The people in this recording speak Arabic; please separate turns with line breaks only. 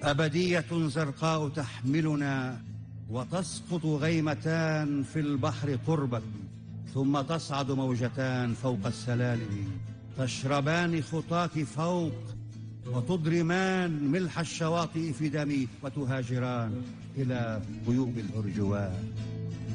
أبدية زرقاء تحملنا، وتسقط غيمتان في البحر قربك، ثم تصعد موجتان فوق السلالم، تشربان خطاك فوق، وتضرمان ملح الشواطئ في دمي، وتهاجران إلى غيوب الأرجوان.